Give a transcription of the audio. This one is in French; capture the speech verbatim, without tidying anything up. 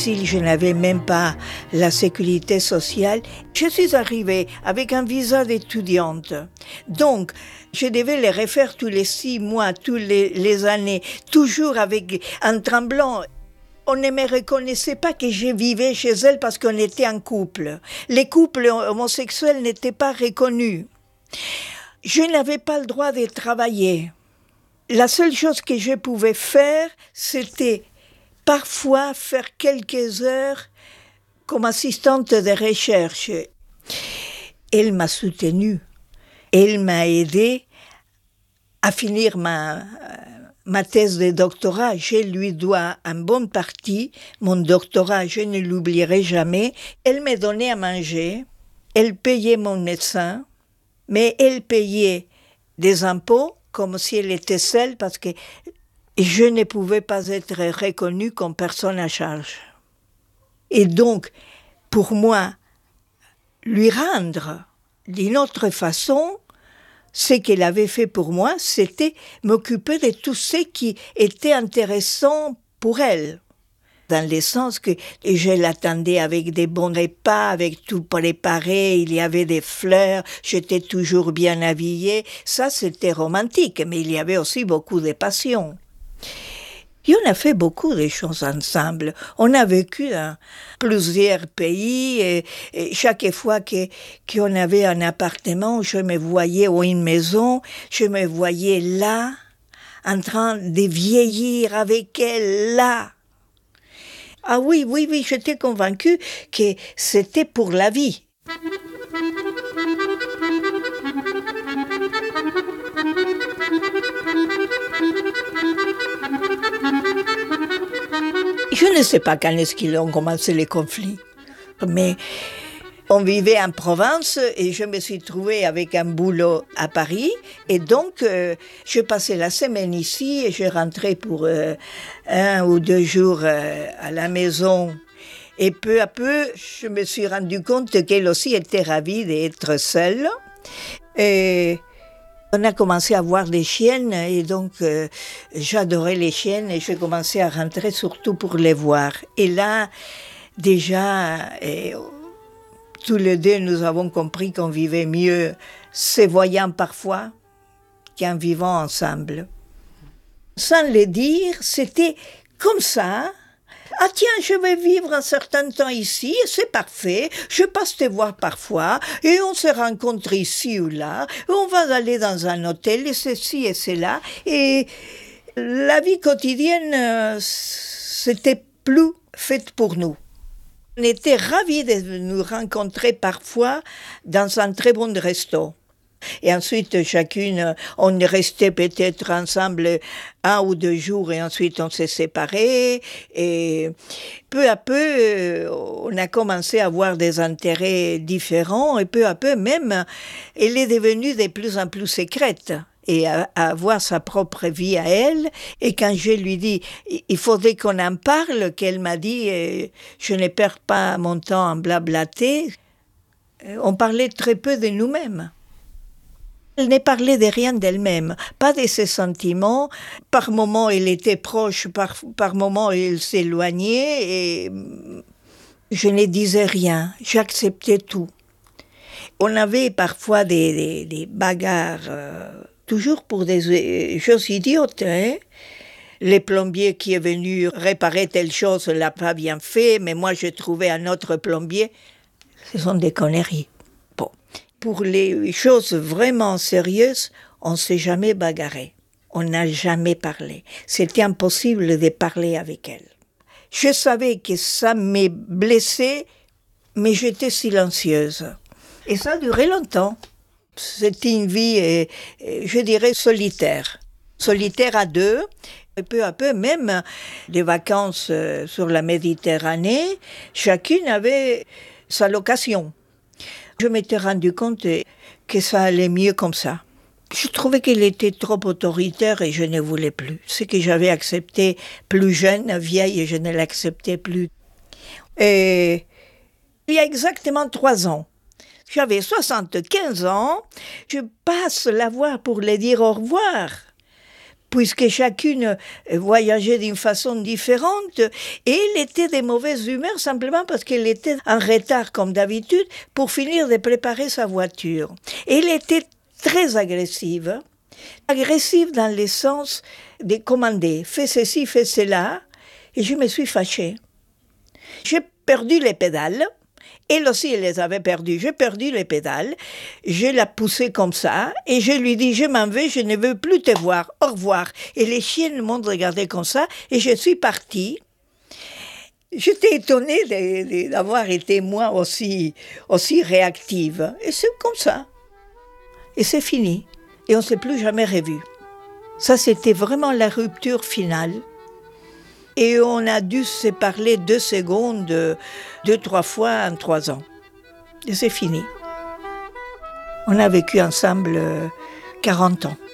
Si je n'avais même pas la sécurité sociale, je suis arrivée avec un visa d'étudiante. Donc, je devais les refaire tous les six mois, tous les, les années, toujours avec un tremblant. On ne me reconnaissait pas que je vivais chez elle parce qu'on était en couple. Les couples homosexuels n'étaient pas reconnus. Je n'avais pas le droit de travailler. La seule chose que je pouvais faire, c'était parfois faire quelques heures comme assistante de recherche. Elle m'a soutenue. Elle m'a aidée à finir ma, ma thèse de doctorat. Je lui dois en bonne partie. Mon doctorat, je ne l'oublierai jamais. Elle me donnait à manger. Elle payait mon médecin. Mais elle payait des impôts comme si elle était seule parce que je ne pouvais pas être reconnue comme personne à charge. Et donc, pour moi, lui rendre d'une autre façon, ce qu'elle avait fait pour moi, c'était m'occuper de tout ce qui était intéressant pour elle. Dans le sens que je l'attendais avec des bons repas, avec tout préparé, il y avait des fleurs, j'étais toujours bien habillée. Ça, c'était romantique, mais il y avait aussi beaucoup de passion. Et on a fait beaucoup de choses ensemble. On a vécu dans plusieurs pays et, et chaque fois que, qu'on avait un appartement, je me voyais, ou une maison, je me voyais là, en train de vieillir avec elle, là. Ah oui, oui, oui, j'étais convaincue que c'était pour la vie. Je ne sais pas quand est-ce qu'ils ont commencé les conflits, mais on vivait en province et je me suis trouvée avec un boulot à Paris et donc euh, je passais la semaine ici et je rentrais pour euh, un ou deux jours euh, à la maison. Et peu à peu, je me suis rendu compte qu'elle aussi était ravie d'être seule. Et on a commencé à voir des chiennes et donc euh, j'adorais les chiennes et je commençais à rentrer surtout pour les voir. Et là, déjà, et, tous les deux, nous avons compris qu'on vivait mieux se voyant parfois qu'en vivant ensemble. Sans le dire, c'était comme ça. Ah tiens, je vais vivre un certain temps ici, c'est parfait, je passe te voir parfois, et on se rencontre ici ou là, on va aller dans un hôtel, et ceci et cela, et la vie quotidienne, c'était plus faite pour nous. On était ravis de nous rencontrer parfois dans un très bon resto. Et ensuite, chacune, on restait peut-être ensemble un ou deux jours et ensuite on s'est séparés. Et peu à peu, on a commencé à avoir des intérêts différents et peu à peu même, elle est devenue de plus en plus secrète et à, à avoir sa propre vie à elle. Et quand je lui dis, il faudrait qu'on en parle, qu'elle m'a dit, je ne perds pas mon temps à blablater, on parlait très peu de nous-mêmes. Elle ne parlait de rien d'elle-même, pas de ses sentiments. Par moments, elle était proche, par, par moments, elle s'éloignait et je ne disais rien, j'acceptais tout. On avait parfois des, des, des bagarres, euh, toujours pour des choses idiotes, hein. Le plombier qui est venu réparer telle chose ne l'a pas bien fait, mais moi j'ai trouvé un autre plombier. Ce sont des conneries. Bon. Pour les choses vraiment sérieuses, on ne s'est jamais bagarré. On n'a jamais parlé. C'était impossible de parler avec elle. Je savais que ça me blessait, mais j'étais silencieuse. Et ça a duré longtemps. C'était une vie, je dirais, solitaire. Solitaire à deux. Et peu à peu, même des vacances sur la Méditerranée, chacune avait sa location. Je m'étais rendu compte que ça allait mieux comme ça. Je trouvais qu'elle était trop autoritaire et je ne voulais plus. Ce que j'avais accepté plus jeune, vieille, et je ne l'acceptais plus. Et il y a exactement trois ans, j'avais soixante-quinze ans, je passe la voir pour lui dire au revoir. puisque chacune voyageait d'une façon différente, et elle était de mauvaise humeur simplement parce qu'elle était en retard comme d'habitude pour finir de préparer sa voiture. Et elle était très agressive, agressive dans le sens de commander, fais ceci, fais cela, et je me suis fâchée. J'ai perdu les pédales. Elle aussi, elle les avait perdues. J'ai perdu les pédales. Je l'ai poussée comme ça. Et je lui dis, je m'en vais, je ne veux plus te voir. Au revoir. Et les chiennes m'ont regardé comme ça. Et je suis partie. J'étais étonnée de, de, d'avoir été, moi, aussi, aussi réactive. Et c'est comme ça. Et c'est fini. Et on ne s'est plus jamais revus. Ça, c'était vraiment la rupture finale. Et on a dû se parler deux secondes, deux, trois fois en trois ans. Et c'est fini. On a vécu ensemble quarante ans.